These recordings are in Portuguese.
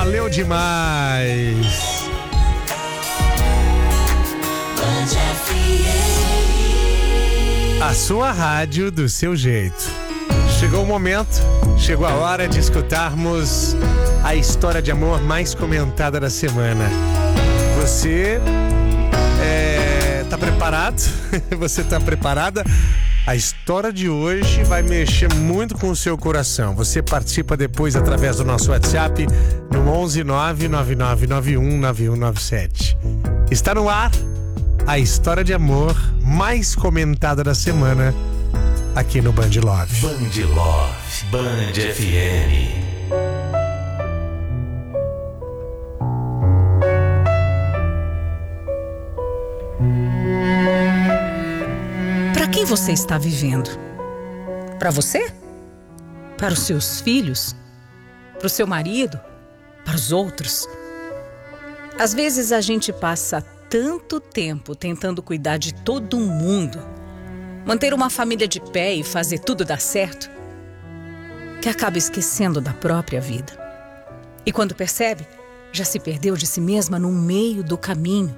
Valeu demais. A sua rádio do seu jeito. Chegou o momento, chegou a hora de escutarmos a história de amor mais comentada da semana. Você tá preparado? Você tá preparada? A história de hoje vai mexer muito com o seu coração. Você participa depois através do nosso WhatsApp no 11 99991 9197. Está no ar a história de amor mais comentada da semana aqui no Band Love. Band Love, Band FM. Para quem você está vivendo? Para você? Para os seus filhos? Para o seu marido? Para os outros? Às vezes a gente passa tanto tempo tentando cuidar de todo mundo, manter uma família de pé e fazer tudo dar certo, que acaba esquecendo da própria vida. E quando percebe, já se perdeu de si mesma no meio do caminho.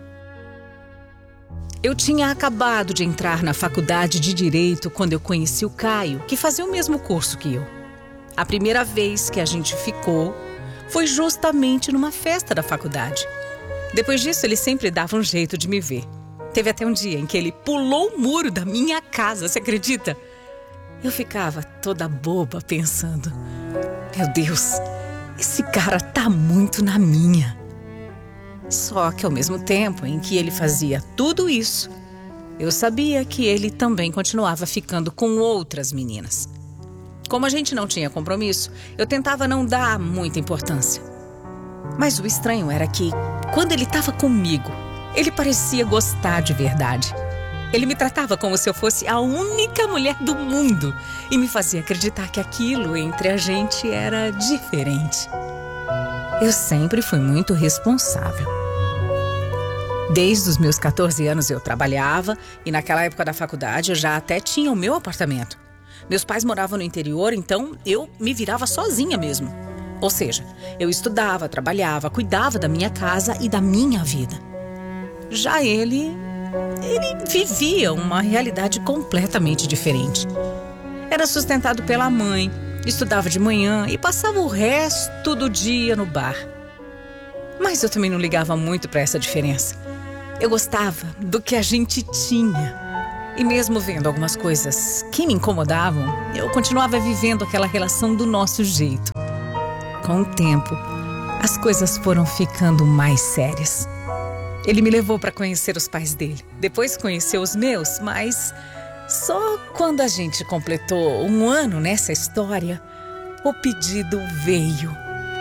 Eu tinha acabado de entrar na faculdade de Direito quando eu conheci o Caio, que fazia o mesmo curso que eu. A primeira vez que a gente ficou foi justamente numa festa da faculdade. Depois disso, ele sempre dava um jeito de me ver. Teve até um dia em que ele pulou o muro da minha casa, você acredita? Eu ficava toda boba pensando: meu Deus, esse cara tá muito na minha. Só que ao mesmo tempo em que ele fazia tudo isso, eu sabia que ele também continuava ficando com outras meninas. Como a gente não tinha compromisso, eu tentava não dar muita importância. Mas o estranho era que, quando ele estava comigo, ele parecia gostar de verdade. Ele me tratava como se eu fosse a única mulher do mundo e me fazia acreditar que aquilo entre a gente era diferente. Eu sempre fui muito responsável. Desde os meus 14 anos eu trabalhava e naquela época da faculdade eu já até tinha o meu apartamento. Meus pais moravam no interior, então eu me virava sozinha mesmo. Ou seja, eu estudava, trabalhava, cuidava da minha casa e da minha vida. Já ele vivia uma realidade completamente diferente. Era sustentado pela mãe, estudava de manhã e passava o resto do dia no bar. Mas eu também não ligava muito para essa diferença. Eu gostava do que a gente tinha. E mesmo vendo algumas coisas que me incomodavam, eu continuava vivendo aquela relação do nosso jeito. Com o tempo, as coisas foram ficando mais sérias. Ele me levou para conhecer os pais dele. Depois conheceu os meus, mas só quando a gente completou 1 ano nessa história, o pedido veio.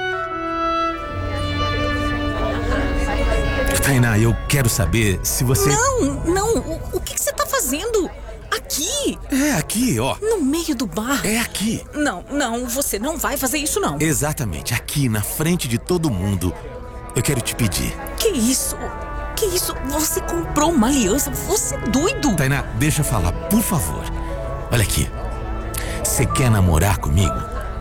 Tainá, eu quero saber se você... Não, o que você tá fazendo? Aqui? É aqui, ó. No meio do bar? É aqui. Não, você não vai fazer isso não. Exatamente, aqui na frente de todo mundo. Eu quero te pedir. Que isso? Você comprou uma aliança? Você é doido? Tainá, deixa eu falar, por favor. Olha aqui. Você quer namorar comigo?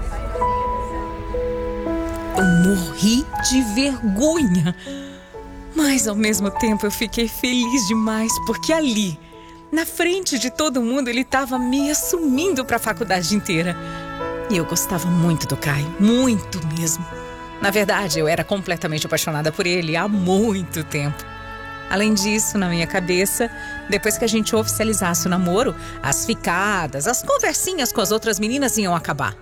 Eu morri de vergonha. Mas ao mesmo tempo eu fiquei feliz demais, porque ali, na frente de todo mundo, ele estava me assumindo para a faculdade inteira. E eu gostava muito do Caio, muito mesmo. Na verdade, eu era completamente apaixonada por ele há muito tempo. Além disso, na minha cabeça, depois que a gente oficializasse o namoro, as ficadas, as conversinhas com as outras meninas iam acabar.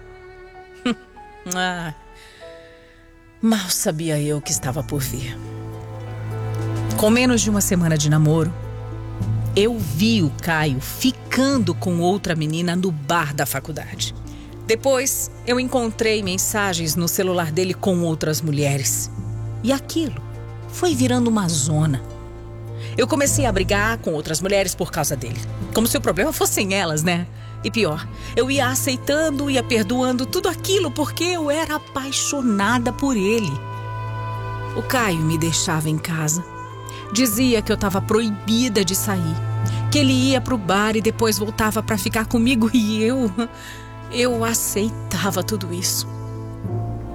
Mal sabia eu que estava por vir. Com menos de 1 semana de namoro, eu vi o Caio ficando com outra menina no bar da faculdade. Depois, eu encontrei mensagens no celular dele com outras mulheres. E aquilo foi virando uma zona. Eu comecei a brigar com outras mulheres por causa dele. Como se o problema fossem elas, né? E pior, eu ia aceitando, ia perdoando tudo aquilo porque eu era apaixonada por ele. O Caio me deixava em casa. Dizia que eu estava proibida de sair, que ele ia pro bar e depois voltava para ficar comigo e eu aceitava tudo isso. Eu estava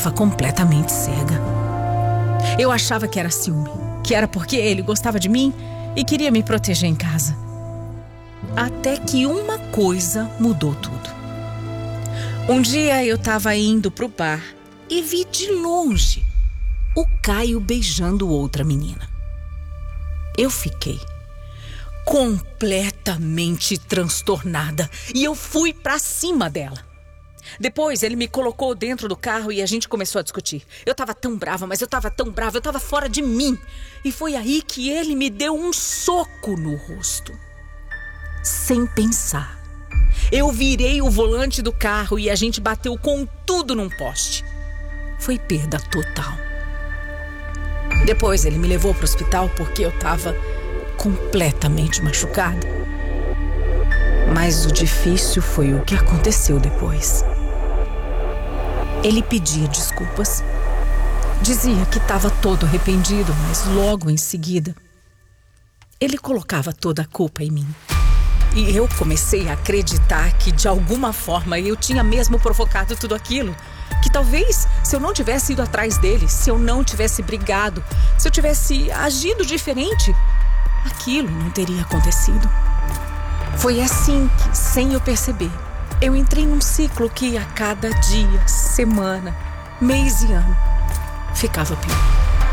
estava completamente cega. Eu achava que era ciúme, que era porque ele gostava de mim e queria me proteger em casa. Até que uma coisa mudou tudo. Um dia eu estava indo pro bar e vi de longe o Caio beijando outra menina. Eu fiquei completamente transtornada e eu fui pra cima dela. Depois ele me colocou dentro do carro e a gente começou a discutir. Eu tava tão brava, mas eu tava tão brava, eu tava fora de mim. E foi aí que ele me deu um soco no rosto. Sem pensar, eu virei o volante do carro e a gente bateu com tudo num poste. Foi perda total. Depois ele me levou pro hospital porque eu tava completamente machucada. Mas o difícil foi o que aconteceu depois. Ele pedia desculpas. Dizia que estava todo arrependido, mas logo em seguida ele colocava toda a culpa em mim. E eu comecei a acreditar que de alguma forma eu tinha mesmo provocado tudo aquilo. Que talvez, se eu não tivesse ido atrás dele, se eu não tivesse brigado, se eu tivesse agido diferente, aquilo não teria acontecido. Foi assim que, sem eu perceber, eu entrei num ciclo que a cada dia, semana, mês e ano, ficava pior.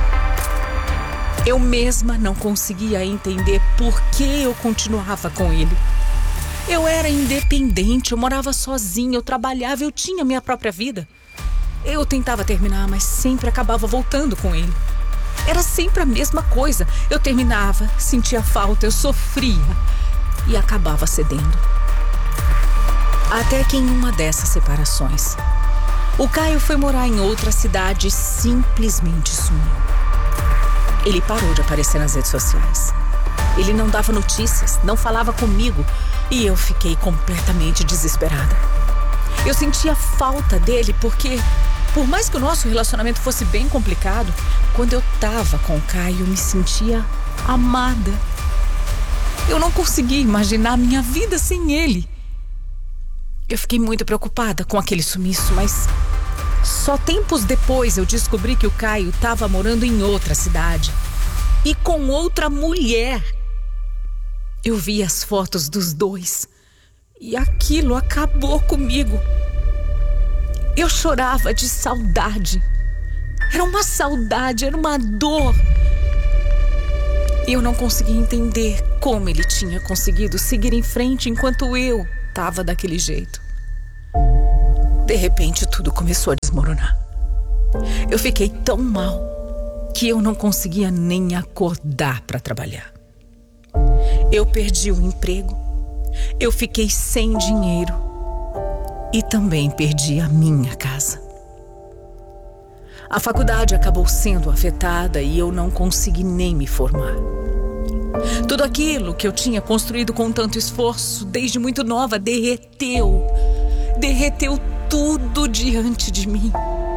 Eu mesma não conseguia entender por que eu continuava com ele. Eu era independente, eu morava sozinha, eu trabalhava, eu tinha minha própria vida. Eu tentava terminar, mas sempre acabava voltando com ele. Era sempre a mesma coisa. Eu terminava, sentia falta, eu sofria e acabava cedendo. Até que em uma dessas separações, o Caio foi morar em outra cidade e simplesmente sumiu. Ele parou de aparecer nas redes sociais. Ele não dava notícias, não falava comigo e eu fiquei completamente desesperada. Eu sentia falta dele porque, por mais que o nosso relacionamento fosse bem complicado, quando eu tava com o Caio, eu me sentia amada. Eu não conseguia imaginar a minha vida sem ele. Eu fiquei muito preocupada com aquele sumiço, mas só tempos depois eu descobri que o Caio estava morando em outra cidade e com outra mulher. Eu vi as fotos dos dois e aquilo acabou comigo. Eu chorava de saudade. Era uma saudade, era uma dor. Eu não conseguia entender como ele tinha conseguido seguir em frente enquanto eu estava daquele jeito. De repente, tudo começou a desmoronar. Eu fiquei tão mal que eu não conseguia nem acordar para trabalhar. Eu perdi o emprego, eu fiquei sem dinheiro e também perdi a minha casa. A faculdade acabou sendo afetada e eu não consegui nem me formar. Tudo aquilo que eu tinha construído com tanto esforço desde muito nova derreteu tudo diante de mim.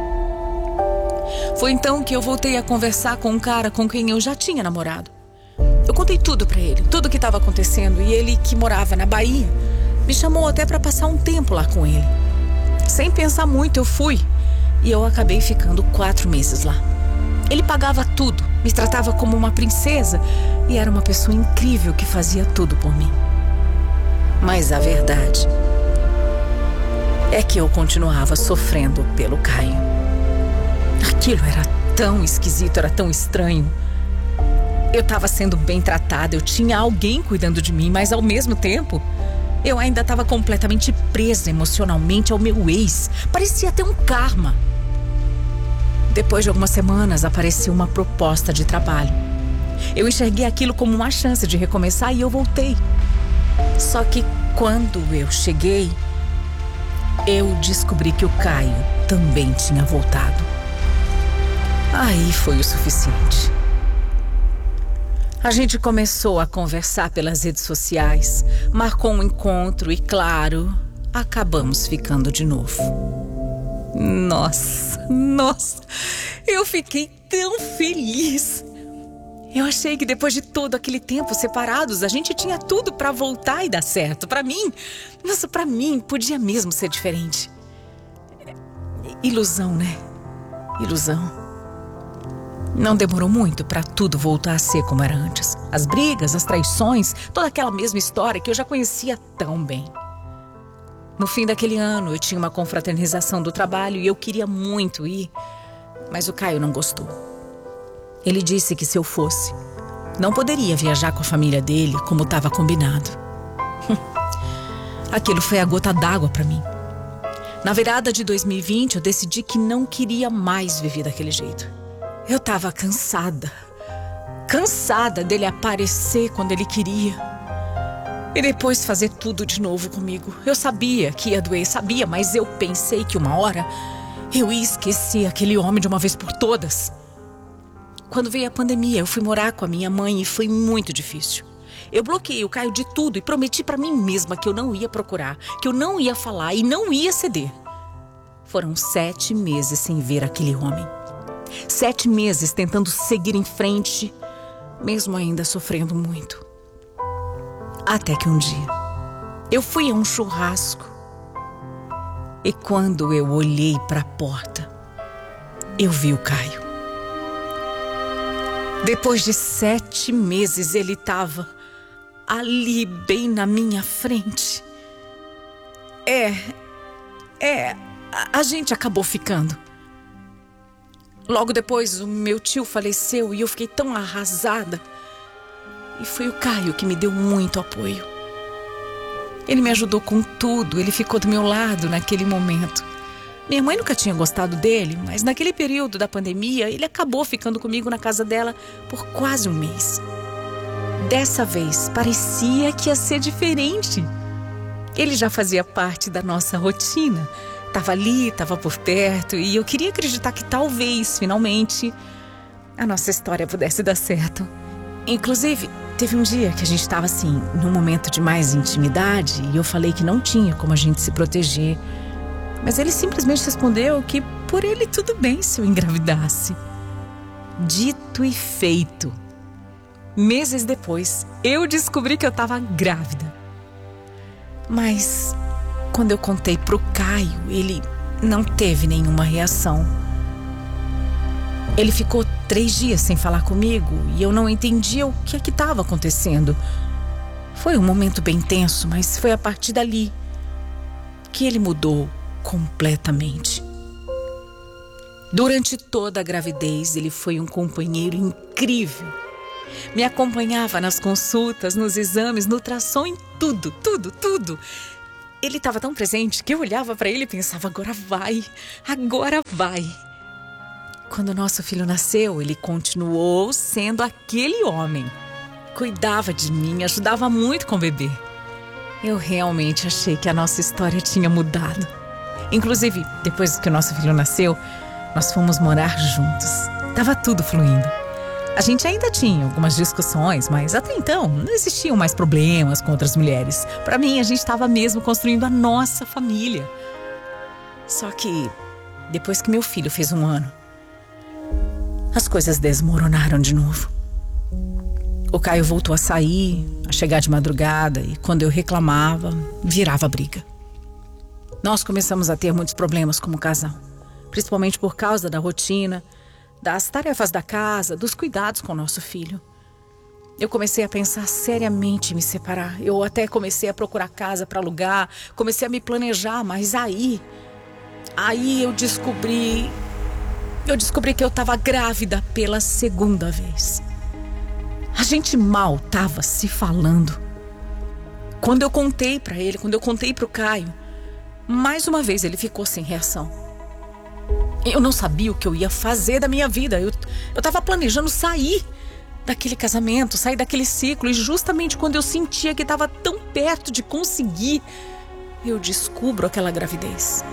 Foi então que eu voltei a conversar com um cara com quem eu já tinha namorado. Eu contei tudo pra ele, tudo o que estava acontecendo, e ele, que morava na Bahia, me chamou até pra passar um tempo lá com ele. Sem pensar muito, eu fui e eu acabei ficando 4 meses lá. Ele pagava tudo, me tratava como uma princesa e era uma pessoa incrível que fazia tudo por mim. Mas a verdade é que eu continuava sofrendo pelo Caio. Aquilo era tão esquisito, era tão estranho. Eu estava sendo bem tratada, eu tinha alguém cuidando de mim, mas ao mesmo tempo, eu ainda estava completamente presa emocionalmente ao meu ex. Parecia até um karma. Depois de algumas semanas, apareceu uma proposta de trabalho. Eu enxerguei aquilo como uma chance de recomeçar e eu voltei. Só que quando eu cheguei, eu descobri que o Caio também tinha voltado. Aí foi o suficiente. A gente começou a conversar pelas redes sociais, marcou um encontro e, claro, acabamos ficando de novo. Nossa, eu fiquei tão feliz. Eu achei que depois de todo aquele tempo separados, a gente tinha tudo pra voltar e dar certo. Pra mim, podia mesmo ser diferente. Ilusão, né? ilusão. Não demorou muito para tudo voltar a ser como era antes. As brigas, as traições, toda aquela mesma história que eu já conhecia tão bem. No fim daquele ano, eu tinha uma confraternização do trabalho e eu queria muito ir, mas o Caio não gostou. Ele disse que se eu fosse, não poderia viajar com a família dele como estava combinado. Aquilo foi a gota d'água para mim. Na virada de 2020, eu decidi que não queria mais viver daquele jeito. Eu estava cansada dele aparecer quando ele queria e depois fazer tudo de novo comigo. Eu sabia que ia doer, sabia, mas eu pensei que uma hora eu ia esquecer aquele homem de uma vez por todas. Quando veio a pandemia, eu fui morar com a minha mãe e foi muito difícil. Eu bloqueei o Caio de tudo e prometi pra mim mesma que eu não ia procurar, que eu não ia falar e não ia ceder. Foram 7 meses sem ver aquele homem. 7 meses tentando seguir em frente, mesmo ainda sofrendo muito. Até que um dia, eu fui a um churrasco e quando eu olhei para a porta, eu vi o Caio. Depois de 7 meses, ele estava ali, bem na minha frente. A gente acabou ficando. Logo depois, o meu tio faleceu e eu fiquei tão arrasada. E foi o Caio que me deu muito apoio. Ele me ajudou com tudo, ele ficou do meu lado naquele momento. Minha mãe nunca tinha gostado dele, mas naquele período da pandemia, ele acabou ficando comigo na casa dela por quase um mês. Dessa vez, parecia que ia ser diferente. Ele já fazia parte da nossa rotina. Estava ali, estava por perto e eu queria acreditar que talvez, finalmente, a nossa história pudesse dar certo. Inclusive, teve um dia que a gente estava assim, num momento de mais intimidade e eu falei que não tinha como a gente se proteger. Mas ele simplesmente respondeu que por ele tudo bem se eu engravidasse. Dito e feito. Meses depois, eu descobri que eu estava grávida. Mas quando eu contei pro Caio, ele não teve nenhuma reação. Ele ficou 3 dias sem falar comigo e eu não entendia o que é que estava acontecendo. Foi um momento bem tenso, mas foi a partir dali que ele mudou completamente. Durante toda a gravidez, ele foi um companheiro incrível. Me acompanhava nas consultas, nos exames, no ultrassom, em tudo. Ele estava tão presente que eu olhava para ele e pensava, agora vai. Quando nosso filho nasceu, ele continuou sendo aquele homem. Cuidava de mim, ajudava muito com o bebê. Eu realmente achei que a nossa história tinha mudado. Inclusive, depois que o nosso filho nasceu, nós fomos morar juntos. Tava tudo fluindo. A gente ainda tinha algumas discussões, mas até então não existiam mais problemas com outras mulheres. Para mim, a gente estava mesmo construindo a nossa família. Só que depois que meu filho fez 1 ano, as coisas desmoronaram de novo. O Caio voltou a sair, a chegar de madrugada e quando eu reclamava, virava briga. Nós começamos a ter muitos problemas como casal, principalmente por causa da rotina, das tarefas da casa, dos cuidados com o nosso filho. Eu comecei a pensar seriamente em me separar. Eu até comecei a procurar casa para alugar, comecei a me planejar, mas aí eu descobri que eu estava grávida pela 2ª vez. A gente mal estava se falando. Quando eu contei para ele, quando eu contei para o Caio, mais uma vez ele ficou sem reação. Eu não sabia o que eu ia fazer da minha vida. Eu estava planejando sair daquele casamento, sair daquele ciclo. E justamente quando eu sentia que estava tão perto de conseguir, eu descubro aquela gravidez.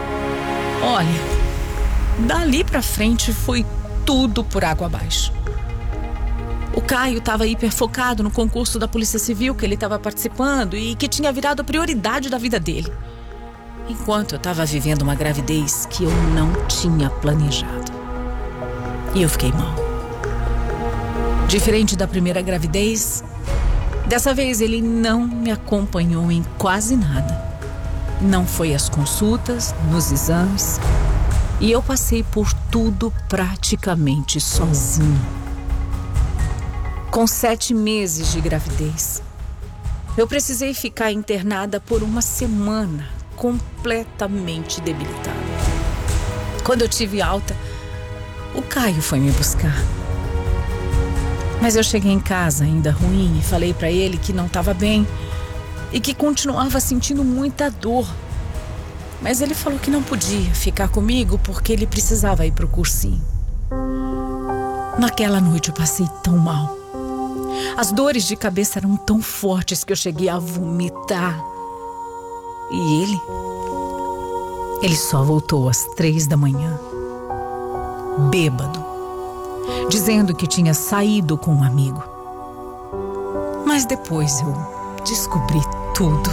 Olha, dali pra frente foi tudo por água abaixo. O Caio estava hiper focado no concurso da Polícia Civil que ele estava participando e que tinha virado a prioridade da vida dele. Enquanto eu estava vivendo uma gravidez que eu não tinha planejado. E eu fiquei mal. Diferente da primeira gravidez, dessa vez ele não me acompanhou em quase nada. Não foi às consultas, nos exames. E eu passei por tudo praticamente sozinha. Com 7 meses de gravidez, eu precisei ficar internada por uma semana, completamente debilitada. Quando eu tive alta, o Caio foi me buscar. Mas eu cheguei em casa ainda ruim e falei pra ele que não estava bem e que continuava sentindo muita dor. Mas ele falou que não podia ficar comigo porque ele precisava ir pro cursinho. Naquela noite eu passei tão mal. As dores de cabeça eram tão fortes que eu cheguei a vomitar. E ele só voltou às 3 da manhã, bêbado, dizendo que tinha saído com um amigo. Mas depois eu descobri tudo.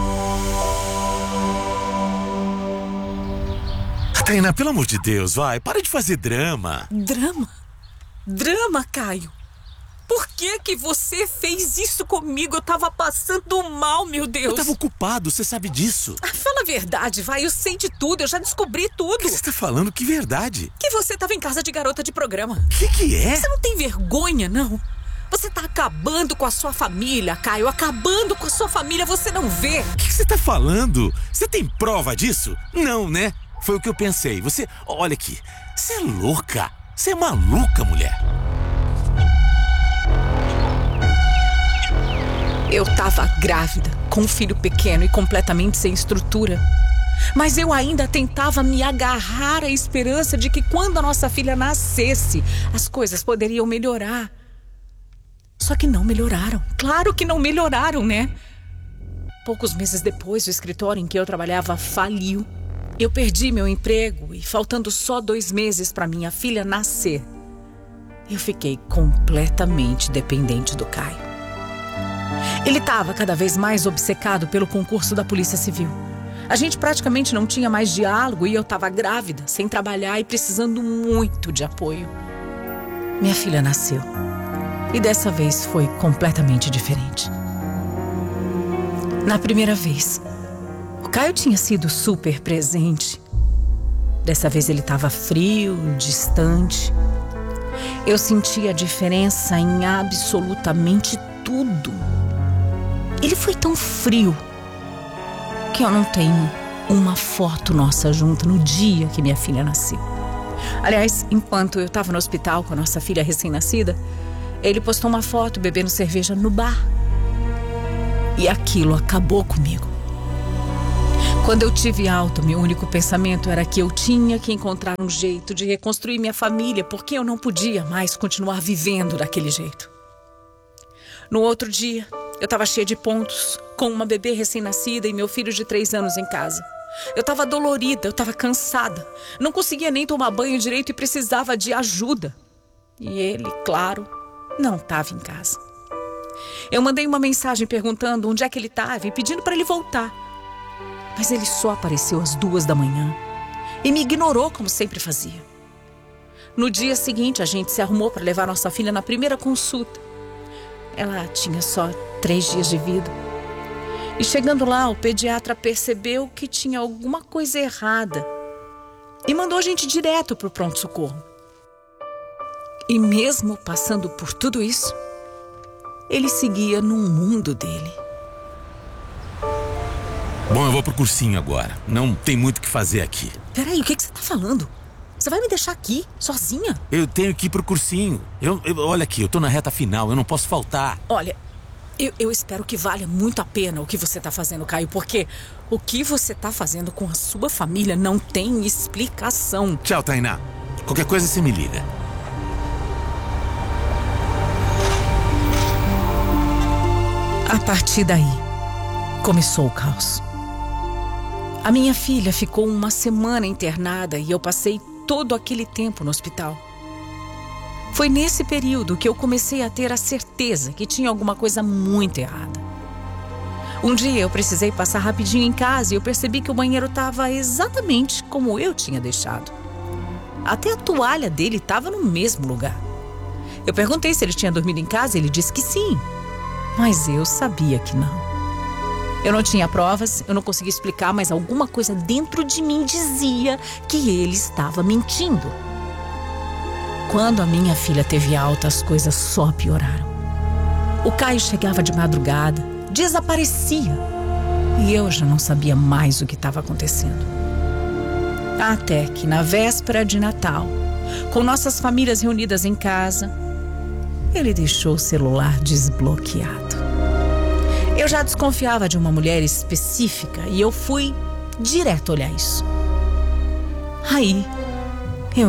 Tainá, pelo amor de Deus, vai, para de fazer drama. Drama? Drama, Caio? Por que você fez isso comigo? Eu tava passando mal, meu Deus. Eu tava ocupado, você sabe disso. Fala a verdade, vai, eu sei de tudo, eu já descobri tudo. O que você tá falando? Que verdade? Que você tava em casa de garota de programa. Que é? Você não tem vergonha, não? Você tá acabando com a sua família, Caio, acabando com a sua família, você não vê? O que você tá falando? Você tem prova disso? Não, né? Foi o que eu pensei. Você, olha aqui, você é louca. Você é maluca, mulher. Eu tava grávida, com um filho pequeno e completamente sem estrutura. Mas eu ainda tentava me agarrar à esperança de que quando a nossa filha nascesse, as coisas poderiam melhorar. Só que não melhoraram. Claro que não melhoraram, né? Poucos meses depois, o escritório em que eu trabalhava faliu. Eu perdi meu emprego e, faltando só 2 meses para minha filha nascer, eu fiquei completamente dependente do Caio. Ele estava cada vez mais obcecado pelo concurso da Polícia Civil. A gente praticamente não tinha mais diálogo e eu estava grávida, sem trabalhar e precisando muito de apoio. Minha filha nasceu. E dessa vez foi completamente diferente. Na primeira vez, o Caio tinha sido super presente. Dessa vez ele estava frio, distante. Eu sentia a diferença em absolutamente tudo. Ele foi tão frio que eu não tenho uma foto nossa junto no dia que minha filha nasceu. Aliás, enquanto eu estava no hospital com a nossa filha recém-nascida, ele postou uma foto bebendo cerveja no bar. E aquilo acabou comigo. Quando eu tive alta, meu único pensamento era que eu tinha que encontrar um jeito de reconstruir minha família, porque eu não podia mais continuar vivendo daquele jeito. No outro dia, eu estava cheia de pontos, com uma bebê recém-nascida e meu filho de 3 anos em casa. Eu estava dolorida, eu estava cansada. Não conseguia nem tomar banho direito e precisava de ajuda. E ele, claro, não estava em casa. Eu mandei uma mensagem perguntando onde é que ele estava e pedindo para ele voltar. Mas ele só apareceu às 2 da manhã e me ignorou como sempre fazia. No dia seguinte, a gente se arrumou para levar nossa filha na primeira consulta. Ela tinha só 3 dias de vida. E chegando lá, o pediatra percebeu que tinha alguma coisa errada e mandou a gente direto para o pronto-socorro. E mesmo passando por tudo isso, ele seguia no mundo dele. Bom, eu vou pro cursinho agora. Não tem muito o que fazer aqui. Peraí, o que você tá falando? Você vai me deixar aqui, sozinha? Eu tenho que ir pro cursinho. Olha aqui, eu tô na reta final, eu não posso faltar. Olha, eu espero que valha muito a pena o que você tá fazendo, Caio, porque o que você tá fazendo com a sua família não tem explicação. Tchau, Tainá. Qualquer coisa você me liga. A partir daí, começou o caos. A minha filha ficou uma semana internada e eu passei todo aquele tempo no hospital. Foi nesse período que eu comecei a ter a certeza que tinha alguma coisa muito errada. Um dia eu precisei passar rapidinho em casa e eu percebi que o banheiro estava exatamente como eu tinha deixado. Até a toalha dele estava no mesmo lugar. Eu perguntei se ele tinha dormido em casa e ele disse que sim. Mas eu sabia que não. Eu não tinha provas, eu não conseguia explicar, mas alguma coisa dentro de mim dizia que ele estava mentindo. Quando a minha filha teve alta, as coisas só pioraram. O Caio chegava de madrugada, desaparecia, e eu já não sabia mais o que estava acontecendo. Até que na véspera de Natal, com nossas famílias reunidas em casa, ele deixou o celular desbloqueado. Eu já desconfiava de uma mulher específica e eu fui direto olhar isso. Aí, eu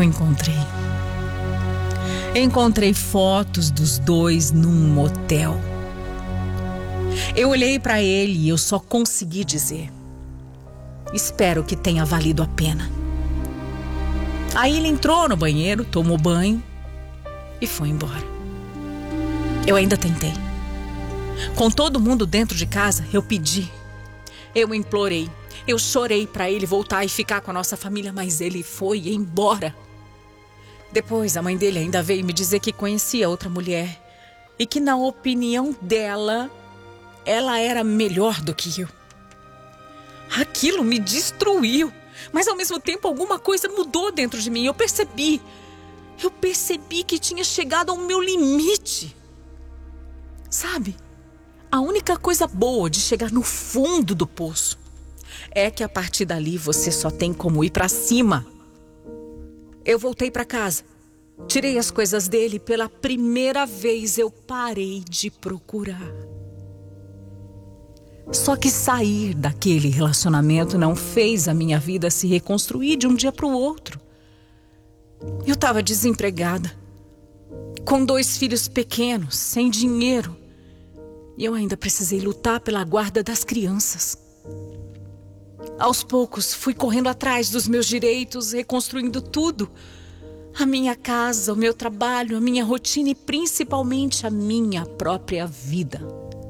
encontrei fotos dos dois num motel. Eu olhei para ele e eu só consegui dizer: espero que tenha valido a pena. Aí ele entrou no banheiro, tomou banho e foi embora. Eu ainda tentei. Com todo mundo dentro de casa, eu pedi, eu implorei, eu chorei para ele voltar e ficar com a nossa família, mas ele foi embora. Depois, a mãe dele ainda veio me dizer que conhecia outra mulher e que, na opinião dela, ela era melhor do que eu. Aquilo me destruiu, mas ao mesmo tempo alguma coisa mudou dentro de mim. Eu percebi que tinha chegado ao meu limite. Sabe? A única coisa boa de chegar no fundo do poço é que a partir dali você só tem como ir para cima. Eu voltei para casa, tirei as coisas dele e pela primeira vez eu parei de procurar. Só que sair daquele relacionamento não fez a minha vida se reconstruir de um dia para o outro. Eu estava desempregada, com 2 filhos pequenos, sem dinheiro. E eu ainda precisei lutar pela guarda das crianças. Aos poucos, fui correndo atrás dos meus direitos, reconstruindo tudo. A minha casa, o meu trabalho, a minha rotina e principalmente a minha própria vida.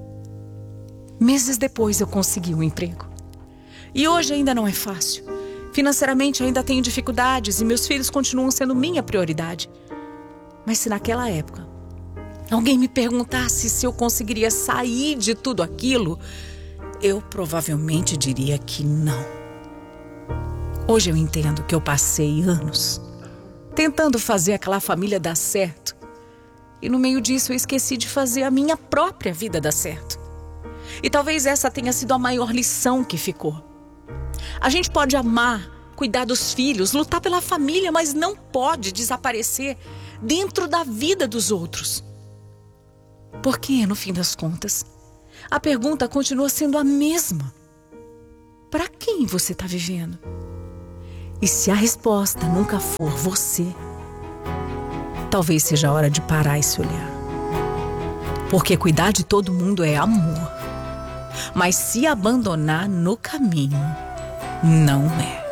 Meses depois eu consegui um emprego. E hoje ainda não é fácil. Financeiramente ainda tenho dificuldades e meus filhos continuam sendo minha prioridade. Mas se naquela época alguém me perguntasse se eu conseguiria sair de tudo aquilo, eu provavelmente diria que não. Hoje eu entendo que eu passei anos tentando fazer aquela família dar certo. E no meio disso eu esqueci de fazer a minha própria vida dar certo. E talvez essa tenha sido a maior lição que ficou. A gente pode amar, cuidar dos filhos, lutar pela família, mas não pode desaparecer dentro da vida dos outros. Porque, no fim das contas, a pergunta continua sendo a mesma. Para quem você está vivendo? E se a resposta nunca for você, talvez seja a hora de parar e se olhar. Porque cuidar de todo mundo é amor. Mas se abandonar no caminho, não é.